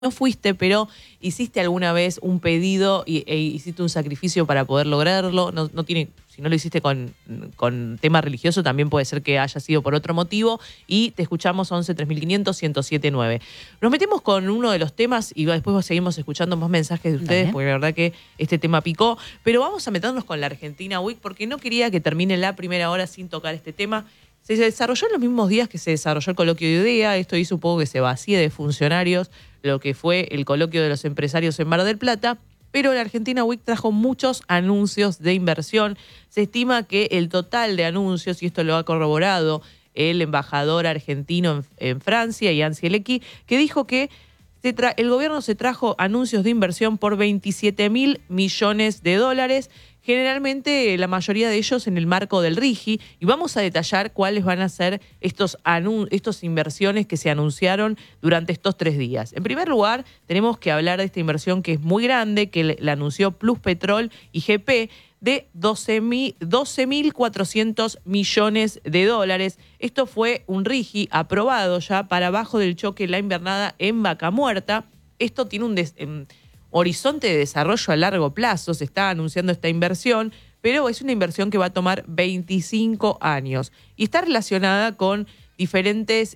no fuiste, pero hiciste alguna vez un pedido e hiciste un sacrificio para poder lograrlo. No tiene, si no lo hiciste con tema religioso, también puede ser que haya sido por otro motivo. Y te escuchamos 11 3500 1079. Nos metemos con uno de los temas y después seguimos escuchando más mensajes de ustedes, porque la verdad que este tema picó. Pero vamos a meternos con la Argentina Week, porque no quería que termine la primera hora sin tocar este tema. Se desarrolló en los mismos días que se desarrolló el coloquio de IDEA. Esto hizo un poco que se vacíe de funcionarios lo que fue el coloquio de los empresarios en Mar del Plata, pero la Argentina Week trajo muchos anuncios de inversión. Se estima que el total de anuncios, y esto lo ha corroborado el embajador argentino en Francia, Ian Zielecki, que dijo que el gobierno se trajo anuncios de inversión por 27.000 millones de dólares, generalmente la mayoría de ellos en el marco del RIGI, y vamos a detallar cuáles van a ser estos inversiones que se anunciaron durante estos 3 días. En primer lugar, tenemos que hablar de esta inversión que es muy grande, que la anunció Pluspetrol y GP, de 12.400 millones de dólares. Esto fue un RIGI aprobado ya para Bajo del Choque la invernada en Vaca Muerta. Esto tiene un horizonte de desarrollo a largo plazo, se está anunciando esta inversión, pero es una inversión que va a tomar 25 años y está relacionada con diferentes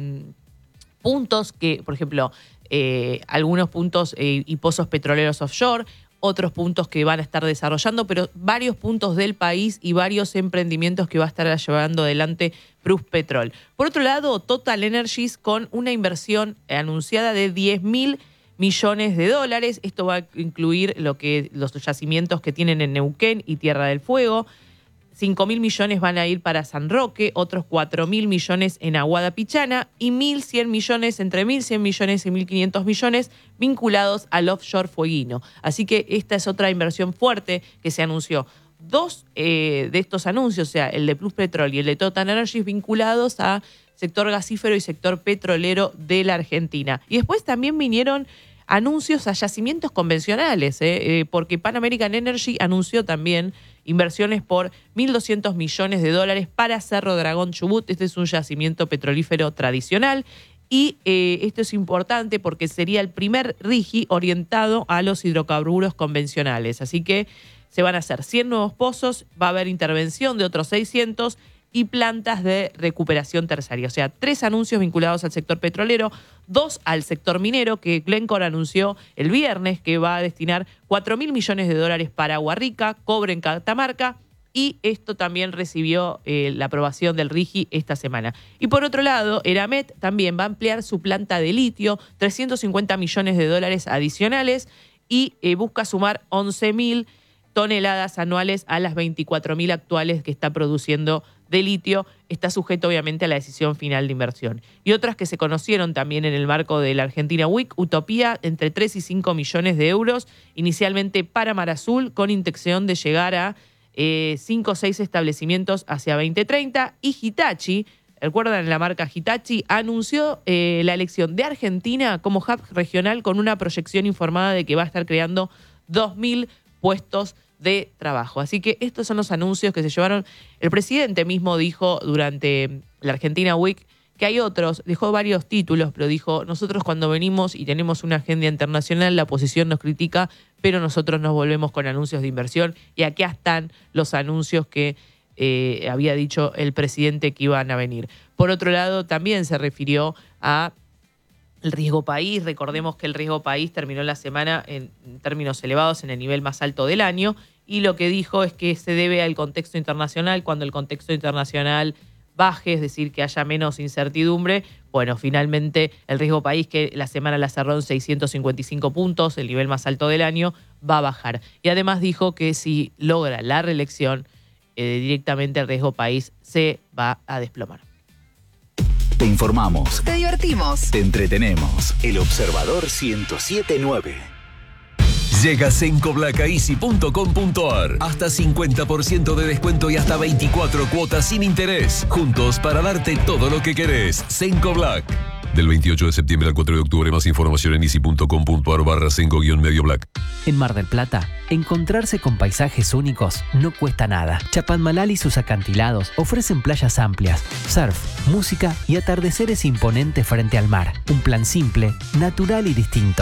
puntos que, por ejemplo, algunos puntos y pozos petroleros offshore, otros puntos que van a estar desarrollando, pero varios puntos del país y varios emprendimientos que va a estar llevando adelante Pluspetrol. Por otro lado, Total Energies con una inversión anunciada de 10.000 millones de dólares. Esto va a incluir los yacimientos que tienen en Neuquén y Tierra del Fuego. 5.000 millones van a ir para San Roque, otros 4.000 millones en Aguada Pichana y 1.100 millones, entre 1.100 millones y 1.500 millones vinculados al offshore fueguino. Así que esta es otra inversión fuerte que se anunció. 2 de estos anuncios, o sea, el de Pluspetrol y el de Total Energies, vinculados a sector gasífero y sector petrolero de la Argentina. Y después también vinieron anuncios a yacimientos convencionales, porque Pan American Energy anunció también inversiones por 1.200 millones de dólares para Cerro Dragón Chubut. Este es un yacimiento petrolífero tradicional y esto es importante porque sería el primer RIGI orientado a los hidrocarburos convencionales. Así que se van a hacer 100 nuevos pozos, va a haber intervención de otros 600 y plantas de recuperación terciaria. O sea, 3 anuncios vinculados al sector petrolero, 2 al sector minero, que Glencore anunció el viernes que va a destinar 4.000 millones de dólares para Agua Rica, cobre en Catamarca, y esto también recibió la aprobación del RIGI esta semana. Y por otro lado, Eramet también va a ampliar su planta de litio, 350 millones de dólares adicionales, y busca sumar 11.000 toneladas anuales a las 24.000 actuales que está produciendo de litio. Está sujeto obviamente a la decisión final de inversión. Y otras que se conocieron también en el marco de la Argentina Week: Utopía, entre 3 y 5 millones de euros, inicialmente para Mar Azul, con intención de llegar a 5 o 6 establecimientos hacia 2030. Y Hitachi, recuerdan la marca Hitachi, anunció la elección de Argentina como hub regional con una proyección informada de que va a estar creando 2.000 puestos de trabajo. Así que estos son los anuncios que se llevaron. El presidente mismo dijo durante la Argentina Week que hay otros, dejó varios títulos, pero dijo: nosotros cuando venimos y tenemos una agenda internacional, la oposición nos critica, pero nosotros nos volvemos con anuncios de inversión. Y aquí están los anuncios que había dicho el presidente que iban a venir. Por otro lado, también se refirió a el riesgo país. Recordemos que el riesgo país terminó la semana en términos elevados en el nivel más alto del año, y lo que dijo es que se debe al contexto internacional. Cuando el contexto internacional baje, es decir, que haya menos incertidumbre, bueno, finalmente el riesgo país, que la semana la cerró en 655 puntos, el nivel más alto del año, va a bajar. Y además dijo que si logra la reelección, directamente el riesgo país se va a desplomar. Te informamos, te divertimos, te entretenemos. El Observador 107.9. Llega sencoblacaeasy.com.ar. Hasta 50% de descuento y hasta 24 cuotas sin interés. Juntos para darte todo lo que querés. Senco Black. Del 28 de septiembre al 4 de octubre, más información en easy.com.ar/5-medio black. En Mar del Plata, encontrarse con paisajes únicos no cuesta nada. Chapadmalal y sus acantilados ofrecen playas amplias, surf, música y atardeceres imponentes frente al mar. Un plan simple, natural y distinto.